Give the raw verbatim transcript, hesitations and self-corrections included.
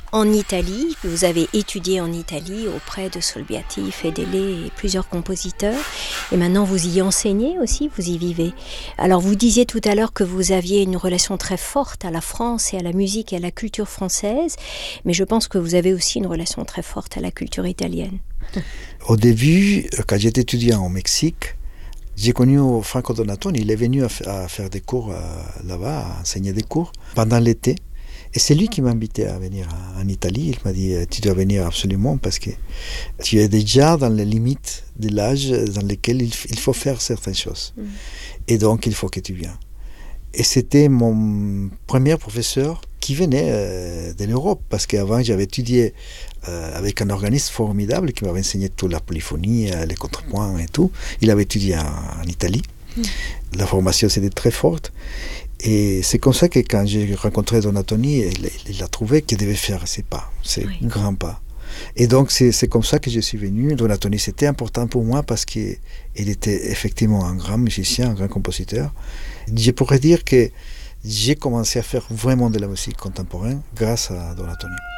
en Italie, vous avez étudié en Italie auprès de Solbiati, Fedele et plusieurs compositeurs. Et maintenant, vous y enseignez aussi, vous y vivez. Alors, vous disiez tout à l'heure que vous aviez une relation très forte à la France et à la musique et à la culture française. Mais je pense que vous avez aussi une relation très forte à la culture italienne. Au début, quand j'étais étudiant au Mexique, j'ai connu Franco Donatoni. Il est venu à, f- à faire des cours euh, là-bas, à enseigner des cours pendant l'été. Et c'est lui qui m'a invité à venir en Italie. Il m'a dit, tu dois venir absolument parce que tu es déjà dans les limites de l'âge dans lesquelles il, il faut faire certaines choses. Mm. Et donc, il faut que tu viennes. Et c'était mon premier professeur qui venait euh, de l'Europe, parce qu'avant, j'avais étudié euh, avec un organiste formidable qui m'avait enseigné toute la polyphonie, euh, les contrepoints et tout. Il avait étudié en, en Italie. Mm. La formation, c'était très forte. Et c'est comme ça que quand j'ai rencontré Donatoni, il, il a trouvé qu'il devait faire ces pas, ces oui. grands pas. Et donc c'est, c'est comme ça que je suis venu. Donatoni, c'était important pour moi parce qu'il était effectivement un grand musicien, un grand compositeur. Je pourrais dire que j'ai commencé à faire vraiment de la musique contemporaine grâce à Donatoni.